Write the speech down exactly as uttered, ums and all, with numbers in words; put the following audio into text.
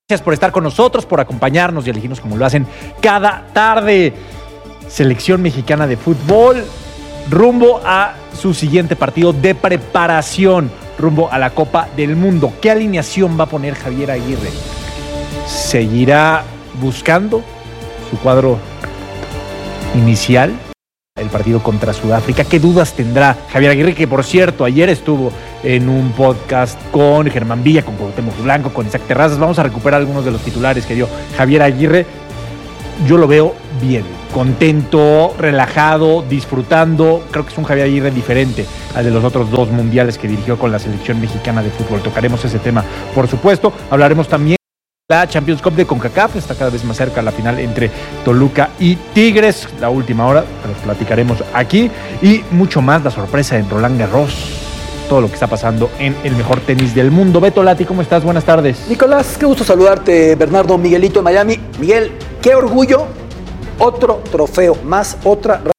Gracias por estar con nosotros, por acompañarnos y elegirnos como lo hacen cada tarde. Selección mexicana de fútbol rumbo a su siguiente partido de preparación, rumbo a la Copa del Mundo. ¿Qué alineación va a poner Javier Aguirre? ¿Seguirá buscando su cuadro inicial? El partido contra Sudáfrica. ¿Qué dudas tendrá Javier Aguirre? Que, por cierto, ayer estuvo en un podcast con Germán Villa, con Cuauhtémoc Blanco, con Isaac Terrazas. Vamos a recuperar algunos de los titulares que dio Javier Aguirre. Yo lo veo bien, contento, relajado, disfrutando. Creo que es un Javier Aguirre diferente al de los otros dos mundiales que dirigió con la selección mexicana de fútbol. Tocaremos ese tema, por supuesto. Hablaremos también la Champions Cup de CONCACAF, está cada vez más cerca la final entre Toluca y Tigres, la última hora, los platicaremos aquí, y mucho más, la sorpresa en Roland Garros, todo lo que está pasando en el mejor tenis del mundo. Beto Lati, ¿cómo estás? Buenas tardes. Nicolás, qué gusto saludarte. Bernardo, Miguelito en Miami. Miguel, qué orgullo, otro trofeo más, otra